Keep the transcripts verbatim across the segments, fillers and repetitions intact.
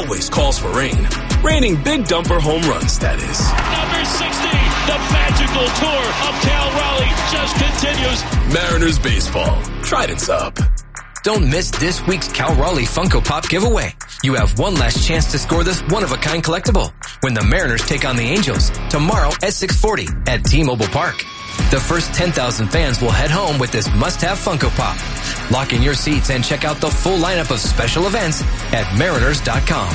always calls for rain. Raining big dumper home runs, that is. Number sixty, the magical tour of Cal Raleigh just continues. Mariners baseball. Trident's up. Don't miss this week's Cal Raleigh Funko Pop giveaway. You have one last chance to score this one-of-a-kind collectible when the Mariners take on the Angels tomorrow at six forty at T-Mobile Park. The first ten thousand fans will head home with this must-have Funko Pop. Lock in your seats and check out the full lineup of special events at mariners dot com.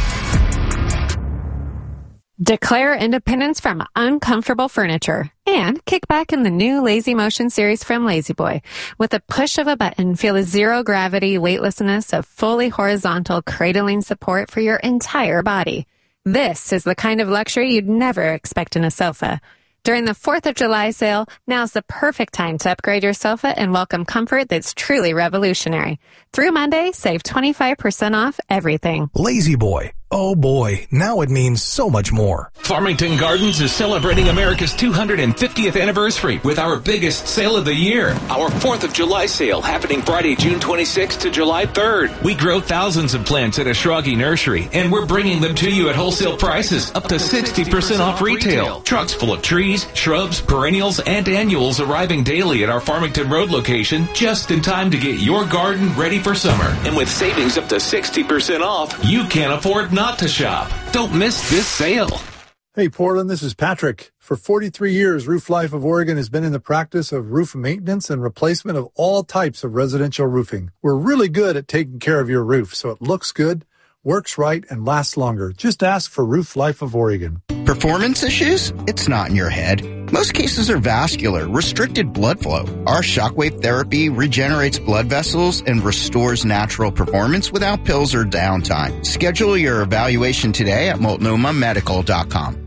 Declare independence from uncomfortable furniture and kick back in the new Lazy Motion series from Lazy Boy. With a push of a button, feel the zero-gravity weightlessness of fully horizontal cradling support for your entire body. This is the kind of luxury you'd never expect in a sofa. During the fourth of July sale, now's the perfect time to upgrade your sofa and welcome comfort that's truly revolutionary. Through Monday, save twenty-five percent off everything. Lazy Boy. Oh boy, now it means so much more. Farmington Gardens is celebrating America's two hundred fiftieth anniversary with our biggest sale of the year. Our fourth of July sale happening Friday, June twenty-sixth to July third. We grow thousands of plants at Ashragi Nursery, and we're bringing them to you at wholesale prices, up to sixty percent off retail. Trucks full of trees, shrubs, perennials, and annuals arriving daily at our Farmington Road location just in time to get your garden ready for summer. And with savings up to sixty percent off, you can't afford not to shop. Don't miss this sale. Hey, Portland, this is Patrick. For forty-three years, Roof Life of Oregon has been in the practice of roof maintenance and replacement of all types of residential roofing. We're really good at taking care of your roof so it looks good, works right, and lasts longer. Just ask for Roof Life of Oregon. Performance issues? It's not in your head. Most cases are vascular, restricted blood flow. Our shockwave therapy regenerates blood vessels and restores natural performance without pills or downtime. Schedule your evaluation today at multnomah medical dot com.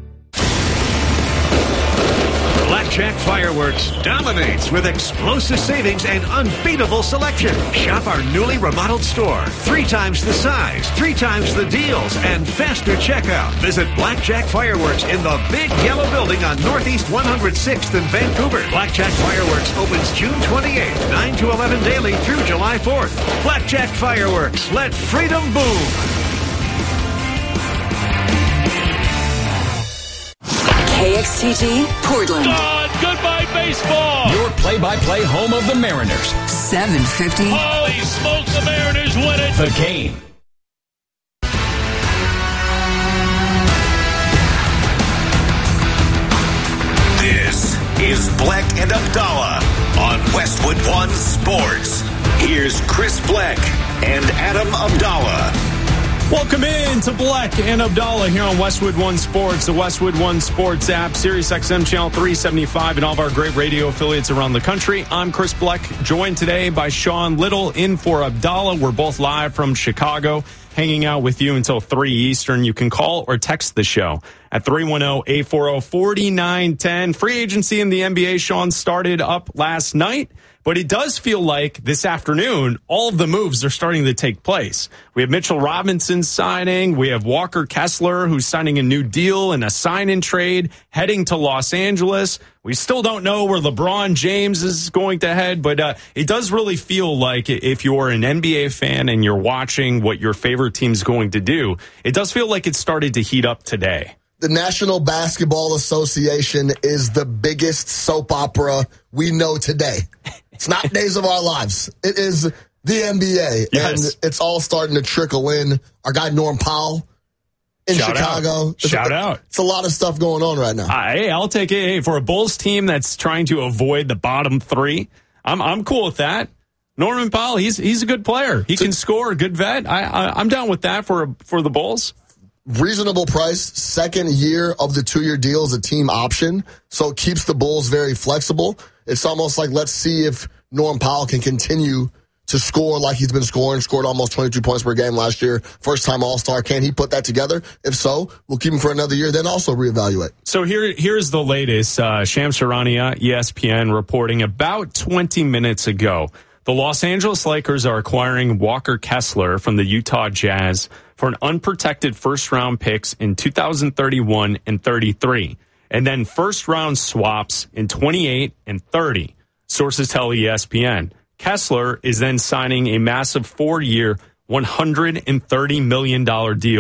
Blackjack Fireworks dominates with explosive savings and unbeatable selection. Shop our newly remodeled store. Three times the size, three times the deals, and faster checkout. Visit Blackjack Fireworks in the big yellow building on Northeast one hundred sixth in Vancouver. Blackjack Fireworks opens June twenty-eighth, nine to eleven daily through July fourth. Blackjack Fireworks, let freedom boom. K X T G, Portland. God, goodbye baseball. Your play-by-play home of the Mariners. seven fifty. Holy smokes, the Mariners win it. The game. This is Bleck and Abdallah on Westwood One Sports. Here's Chris Bleck and Adam Abdallah. Welcome in to Bleck and Abdallah here on Westwood One Sports, the Westwood One Sports app, Sirius X M Channel three seventy-five, and all of our great radio affiliates around the country. I'm Chris Bleck, joined today by Sean Little, in for Abdallah. We're both live from Chicago, hanging out with you until three Eastern. You can call or text the show at three one zero, eight four zero, four nine one zero. Free agency in the N B A, Sean, started up last night. But it does feel like this afternoon, all of the moves are starting to take place. We have Mitchell Robinson signing. We have Walker Kessler, who's signing a new deal and a sign-in trade, heading to Los Angeles. We still don't know where LeBron James is going to head, but uh, it does really feel like if you're an N B A fan and you're watching what your favorite team's going to do, it does feel like it started to heat up today. The National Basketball Association is the biggest soap opera we know today. It's not Days of Our Lives. It is the N B A. Yes. And it's all starting to trickle in. Our guy Norm Powell in Shout Chicago. Out. Shout a, out. It's a lot of stuff going on right now. Uh, hey, I'll take it. Hey, for a Bulls team that's trying to avoid the bottom three, I'm I'm cool with that. Norman Powell, he's he's a good player. He so, can score, a good vet. I, I I'm down with that for for the Bulls. Reasonable price, second year of the two-year deal is a team option, so it keeps the Bulls very flexible. It's almost like, let's see if Norm Powell can continue to score like he's been scoring, scored almost twenty-two points per game last year, first-time All-Star. Can he put that together? If so, we'll keep him for another year, then also reevaluate. So here, here's the latest. Uh, Shams Charania, E S P N, reporting about twenty minutes ago. The Los Angeles Lakers are acquiring Walker Kessler from the Utah Jazz for an unprotected first-round picks in two thousand thirty-one and thirty-three, and then first-round swaps in twenty-eight and thirty. Sources tell E S P N. Kessler is then signing a massive four-year, one hundred thirty million dollars deal